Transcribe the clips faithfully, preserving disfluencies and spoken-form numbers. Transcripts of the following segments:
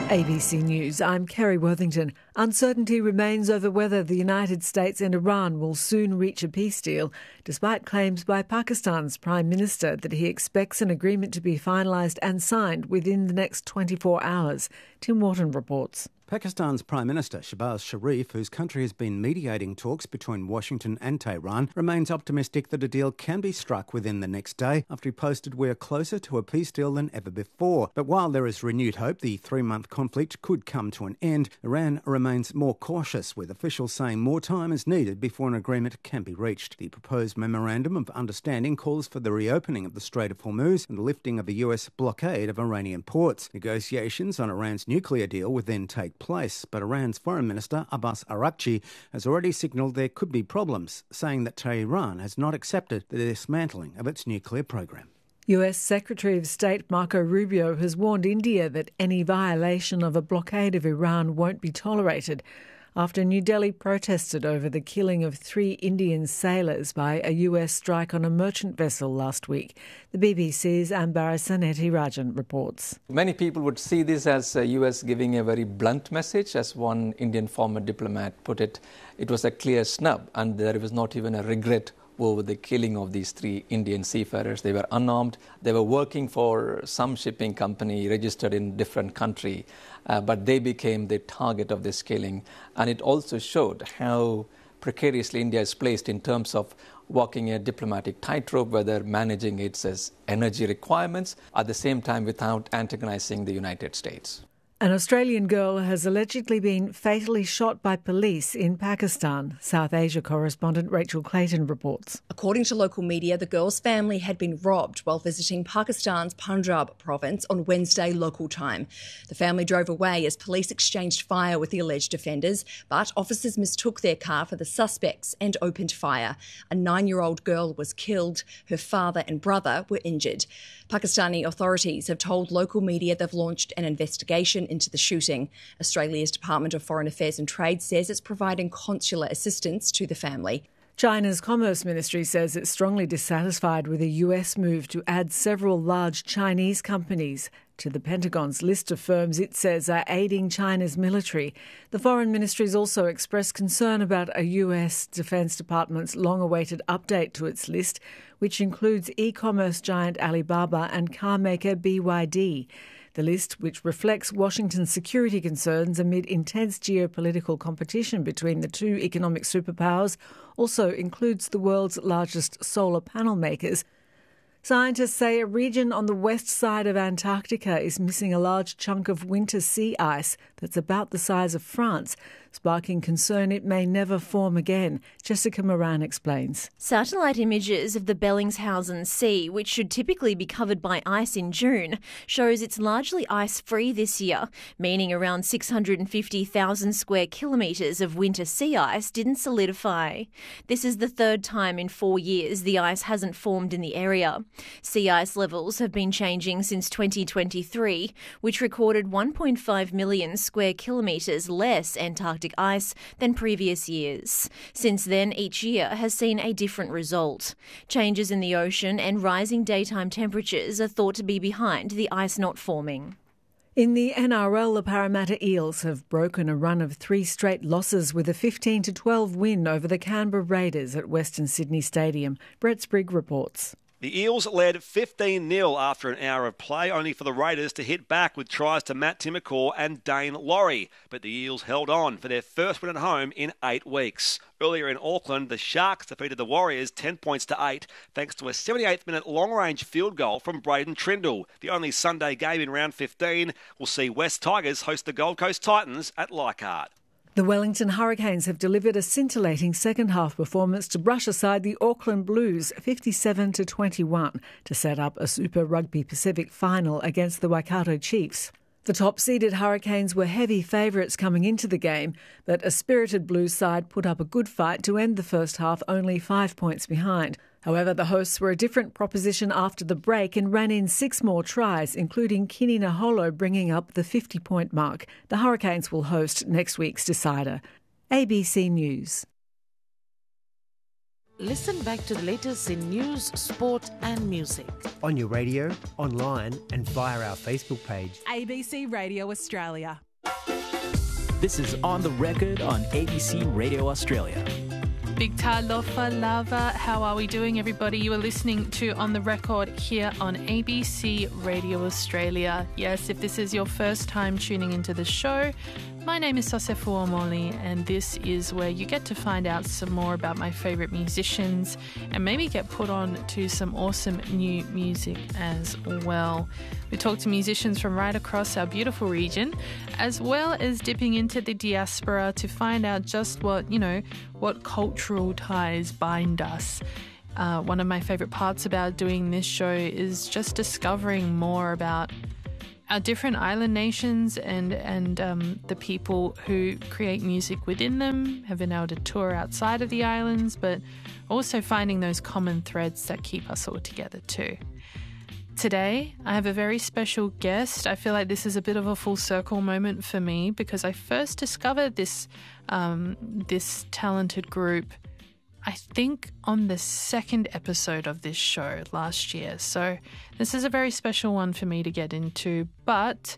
A B C News, I'm Kerry Worthington. Uncertainty remains over whether the United States and Iran will soon reach a peace deal, despite claims by Pakistan's Prime Minister that he expects an agreement to be finalised and signed within the next twenty-four hours. Tim Wharton reports. Pakistan's Prime Minister Shehbaz Sharif, whose country has been mediating talks between Washington and Tehran, remains optimistic that a deal can be struck within the next day after he posted, "We are closer to a peace deal than ever before." But while there is renewed hope the three-month conflict could come to an end, Iran remains more cautious, with officials saying more time is needed before an agreement can be reached. The proposed Memorandum of Understanding calls for the reopening of the Strait of Hormuz and the lifting of the U S blockade of Iranian ports. Negotiations on Iran's nuclear deal would then take place, but Iran's Foreign Minister Abbas Araghchi has already signalled there could be problems, saying that Tehran has not accepted the dismantling of its nuclear program. U S Secretary of State Marco Rubio has warned India that any violation of a blockade of Iran won't be tolerated after New Delhi protested over the killing of three Indian sailors by a U S strike on a merchant vessel last week. The B B C's Ambarasan Ethirajan reports. Many people would see this as the U S giving a very blunt message. As one Indian former diplomat put it, it was a clear snub and there was not even a regret over the killing of these three Indian seafarers. They were unarmed. They were working for some shipping company registered in different country, uh, but they became the target of this killing. And it also showed how precariously India is placed in terms of walking a diplomatic tightrope, whether managing its as energy requirements at the same time without antagonizing the United States. An Australian girl has allegedly been fatally shot by police in Pakistan. South Asia correspondent Rachel Clayton reports. According to local media, the girl's family had been robbed while visiting Pakistan's Punjab province on Wednesday local time. The family drove away as police exchanged fire with the alleged offenders, but officers mistook their car for the suspects and opened fire. A nine-year-old girl was killed. Her father and brother were injured. Pakistani authorities have told local media they've launched an investigation into the shooting. Australia's Department of Foreign Affairs and Trade says it's providing consular assistance to the family. China's Commerce Ministry says it's strongly dissatisfied with a U S move to add several large Chinese companies to the Pentagon's list of firms it says are aiding China's military. The Foreign Ministry's also expressed concern about a U S Defense Department's long-awaited update to its list, which includes e-commerce giant Alibaba and car maker B Y D. The list, which reflects Washington's security concerns amid intense geopolitical competition between the two economic superpowers, also includes the world's largest solar panel makers. Scientists say a region on the west side of Antarctica is missing a large chunk of winter sea ice that's about the size of France, sparking concern it may never form again. Jessica Moran explains. Satellite images of the Bellingshausen Sea, which should typically be covered by ice in June, shows it's largely ice-free this year, meaning around six hundred fifty thousand square kilometres of winter sea ice didn't solidify. This is the third time in four years the ice hasn't formed in the area. Sea ice levels have been changing since twenty twenty-three, which recorded one point five million square kilometres less Antarctic ice than previous years. Since then, each year has seen a different result. Changes in the ocean and rising daytime temperatures are thought to be behind the ice not forming. In the N R L, the Parramatta Eels have broken a run of three straight losses with a fifteen to twelve win over the Canberra Raiders at Western Sydney Stadium. Brett Sprigg reports. The Eels led fifteen nil after an hour of play, only for the Raiders to hit back with tries to Matt Timmacore and Dane Laurie. But the Eels held on for their first win at home in eight weeks. Earlier in Auckland, the Sharks defeated the Warriors ten points to eight thanks to a seventy-eighth minute long-range field goal from Braden Trindle. The only Sunday game in round fifteen will see West Tigers host the Gold Coast Titans at Leichhardt. The Wellington Hurricanes have delivered a scintillating second-half performance to brush aside the Auckland Blues fifty-seven to twenty-one to set up a Super Rugby Pacific final against the Waikato Chiefs. The top-seeded Hurricanes were heavy favourites coming into the game, but a spirited Blues side put up a good fight to end the first half only five points behind. However, the hosts were a different proposition after the break and ran in six more tries, including Kini Naholo bringing up the fifty-point mark. The Hurricanes will host next week's decider. A B C News. Listen back to the latest in news, sport and music. On your radio, online and via our Facebook page. A B C Radio Australia. This is On The Record on A B C Radio Australia. Big Talofa Lava, how are we doing, everybody? You are listening to On The Record here on A B C Radio Australia. Yes, if this is your first time tuning into the show, my name is Sosefu Omoli, and this is where you get to find out some more about my favourite musicians and maybe get put on to some awesome new music as well. We talk to musicians from right across our beautiful region, as well as dipping into the diaspora to find out just what, you know, what cultural ties bind us. Uh, one of my favourite parts about doing this show is just discovering more about our different island nations and, and um, the people who create music within them, have been able to tour outside of the islands, but also finding those common threads that keep us all together too. Today, I have a very special guest. I feel like this is a bit of a full circle moment for me because I first discovered this um, this talented group, I think, on the second episode of this show last year. So this is a very special one for me to get into, but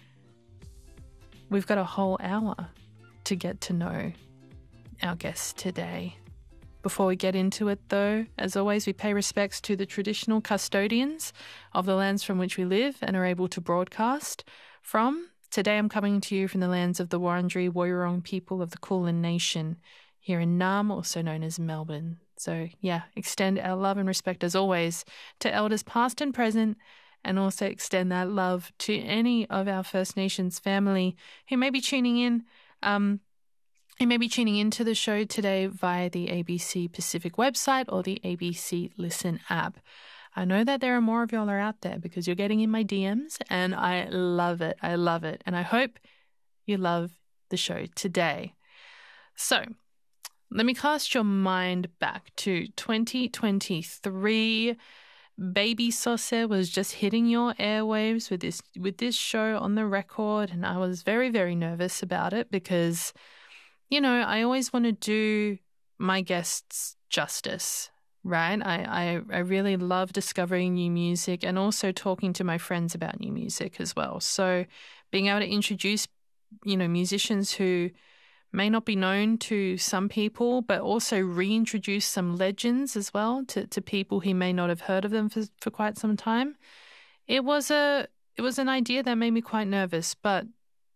we've got a whole hour to get to know our guest today. Before we get into it, though, as always, we pay respects to the traditional custodians of the lands from which we live and are able to broadcast from. Today I'm coming to you from the lands of the Wurundjeri Woiwurrung people of the Kulin Nation here in Naarm, also known as Melbourne. So, yeah, extend our love and respect, as always, to elders past and present, and also extend that love to any of our First Nations family who may be tuning in um, You may be tuning into the show today via the A B C Pacific website or the A B C Listen app. I know that there are more of y'all are out there because you're getting in my D Ms, and I love it. I love it. And I hope you love the show today. So let me cast your mind back to twenty twenty-three. Baby Sauce was just hitting your airwaves with this with this show On The Record, and I was very, very nervous about it because, you know, I always want to do my guests justice, right? I, I, I really love discovering new music and also talking to my friends about new music as well. So being able to introduce, you know, musicians who may not be known to some people, but also reintroduce some legends as well to, to people who may not have heard of them for, for quite some time. It was a it was an idea that made me quite nervous, but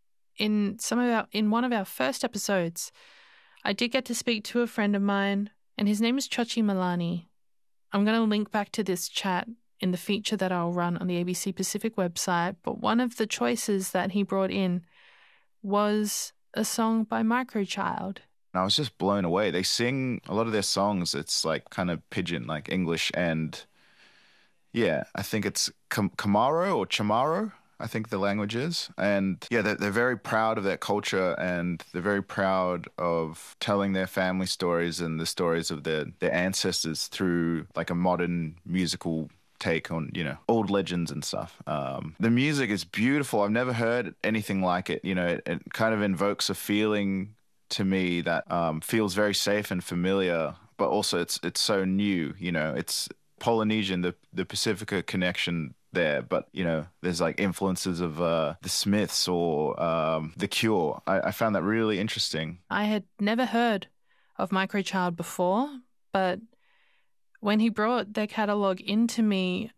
in some of our in one of our first episodes, I did get to speak to a friend of mine, and his name is Chochi Malani. I'm going to link back to this chat in the feature that I'll run on the A B C Pacific website, but one of the choices that he brought in was a song by Microchild. I was just blown away. They sing a lot of their songs. It's like kind of pidgin, like English, and yeah, I think it's Kam- Kamaro or Chamaro, I think the language is. And yeah, they're, they're very proud of their culture, and they're very proud of telling their family stories and the stories of their, their ancestors through like a modern musical take on, you know, old legends and stuff. Um, the music is beautiful. I've never heard anything like it. You know, it, it kind of invokes a feeling to me that um, feels very safe and familiar, but also it's it's so new. You know, it's Polynesian, the the Pacifica connection there, but you know, there's like influences of uh, the Smiths or um, The Cure. I, I found that really interesting. I had never heard of Microchild before, but when he brought their catalogue into me,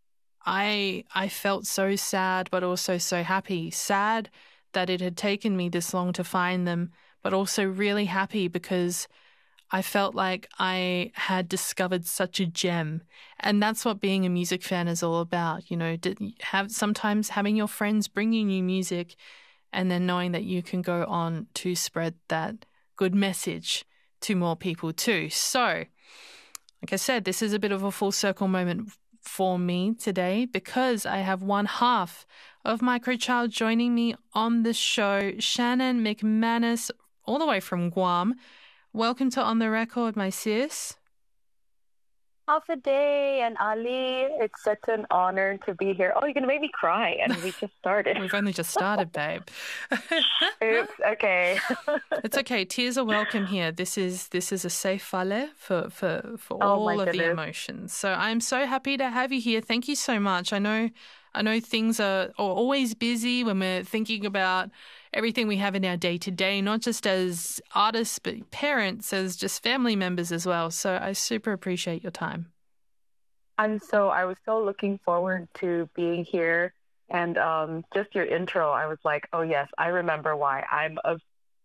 I I felt so sad, but also so happy. Sad that it had taken me this long to find them, but also really happy because I felt like I had discovered such a gem. And that's what being a music fan is all about. You know, have sometimes having your friends bring you new music and then knowing that you can go on to spread that good message to more people too. So, like I said, this is a bit of a full circle moment for me today because I have one half of Microchild joining me on the show, Shannon McManus, all the way from Guam. Welcome to On The Record, my sis. Alpha Day and Ali, it's such an honor to be here. Oh, you're going to make me cry, and we just started. We've only just started, babe. Oops, okay. It's okay. Tears are welcome here. This is this is a safe fale for, for, for Oh, all my of the goodness. emotions. So I'm so happy to have you here. Thank you so much. I know I know things are, are always busy when we're thinking about everything we have in our day-to-day, not just as artists, but parents, as just family members as well. So I super appreciate your time. And so I was so looking forward to being here. And um, just your intro, I was like, oh, yes, I remember why I'm a...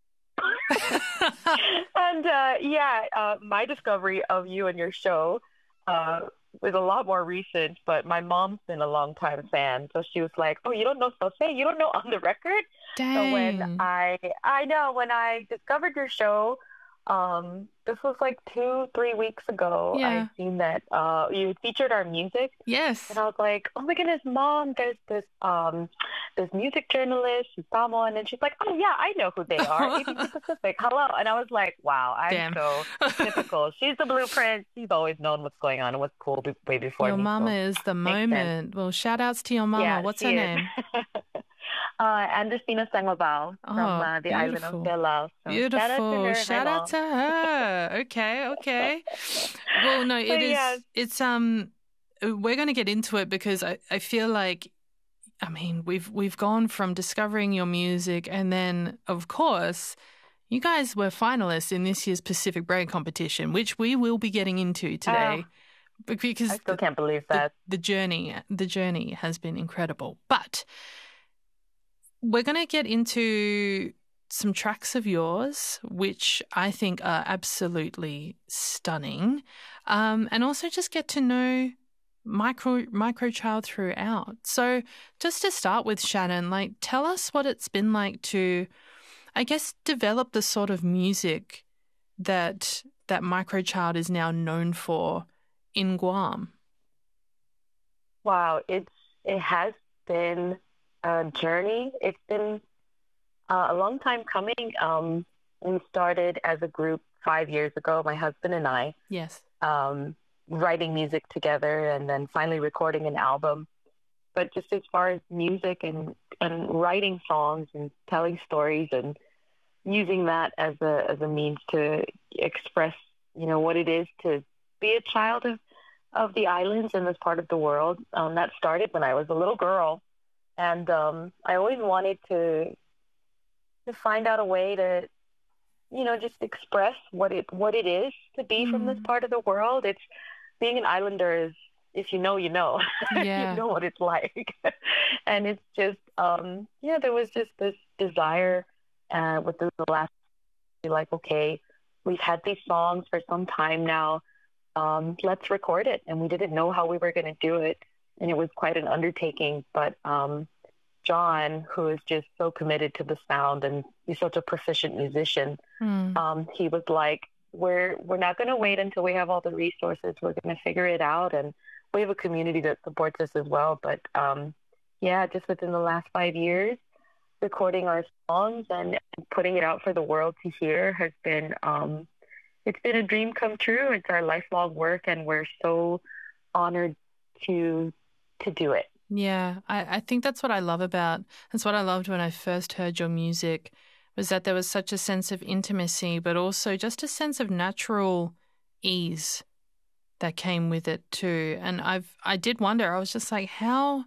and uh, yeah, uh, my discovery of you and your show uh, was a lot more recent, but my mom's been a long-time fan. So she was like, oh, you don't know Sose? You don't know On the Record? Dang. So when I, I know, when I discovered your show, um, this was like two, three weeks ago. Yeah. I seen that uh, you featured our music. Yes. And I was like, oh my goodness, Mom, there's this um, this music journalist, Susamo, and she's like, oh yeah, I know who they are, A B C Pacific, hello. And I was like, wow, I'm Damn. so typical. She's the blueprint. She's always known what's going on and what's cool be- way before Your me. mama so is the makes sense. moment. Well, shout outs to your mama. Yeah, What's she her is. name? uh, Andersina Sangobao from Oh, uh, the island beautiful. of Belao. So Beautiful. Shout out to her. Shout Hi, out Mom. to her. Okay, okay. Well, no, it But is. yes. It's um. We're going to get into it because I, I feel like, I mean, we've we've gone from discovering your music, and then of course, you guys were finalists in this year's Pacific Break competition, which we will be getting into today. Because I still the- can't believe the, that. the journey, the journey has been incredible. But we're going to get into some tracks of yours, which I think are absolutely stunning, um, and also just get to know Micro Microchild throughout. So, just to start with, Shannon, like, tell us what it's been like to, I guess, develop the sort of music that that Microchild is now known for in Guam. Wow, it's it has been a journey. It's been uh, a long time coming. Um, we started as a group five years ago, my husband and I, Yes. um, writing music together and then finally recording an album. But just as far as music and, and writing songs and telling stories and using that as a as a means to express, you know, what it is to be a child of of the islands in this part of the world. Um, that started when I was a little girl, and um, I always wanted to to find out a way to, you know, just express what it what it is to be from this part of the world. It's being an islander is, if you know, you know, Yeah. you know what it's like, and it's just um, yeah, there was just this desire uh, within the last, like, okay, we've had these songs for some time now. Um, let's record it. And we didn't know how we were going to do it. And it was quite an undertaking. But um, John, who is just so committed to the sound and he's such a proficient musician, Mm. um, he was like, we're, we're not going to wait until we have all the resources. We're going to figure it out. And we have a community that supports us as well. But um, yeah, just within the last five years, recording our songs and putting it out for the world to hear has been um, it's been a dream come true. It's our lifelong work, and we're so honored to to do it. Yeah, I, I think that's what I love about, that's what I loved when I first heard your music, was that there was such a sense of intimacy, but also just a sense of natural ease that came with it too. And I've, I did wonder, I was just like, how,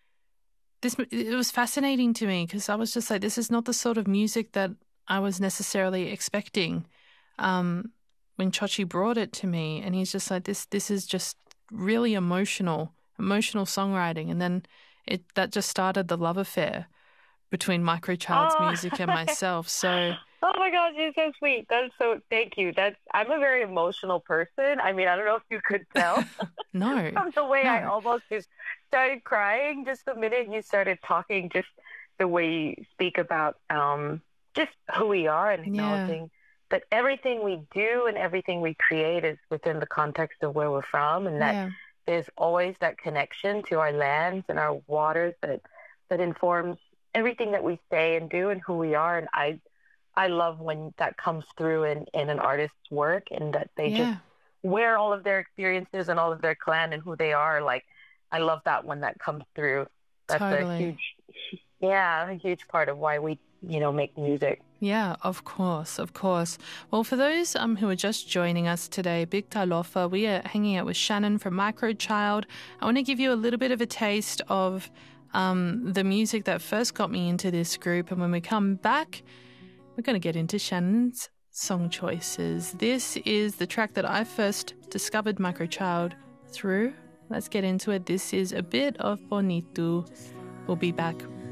this, it was fascinating to me because I was just like, this is not the sort of music that I was necessarily expecting. Um, when Chochi brought it to me, and he's just like, this this is just really emotional, emotional songwriting. And then it that just started the love affair between Microchild's Oh. music and myself. So Oh my gosh, you're so sweet. That's so, thank you. That's, I'm a very emotional person. I mean, I don't know if you could tell no, from the way I no. almost just started crying just the minute you started talking, just the way you speak about um, just who we are and acknowledging that everything we do and everything we create is within the context of where we're from, and that Yeah. there's always that connection to our lands and our waters that that informs everything that we say and do and who we are. And I I love when that comes through in, in an artist's work, and that they Yeah. just where all of their experiences and all of their clan and who they are. Like, I love that when that comes through. That's Totally. a huge, yeah, a huge part of why we, you know, make music. Yeah, of course, of course. Well, for those um, who are just joining us today, Big Talofa, we are hanging out with Shannon from Microchild. I want to give you a little bit of a taste of um, the music that first got me into this group. And when we come back, we're going to get into Shannon's song choices. This is the track that I first discovered Microchild through. Let's get into it. This is a bit of Bonito. We'll be back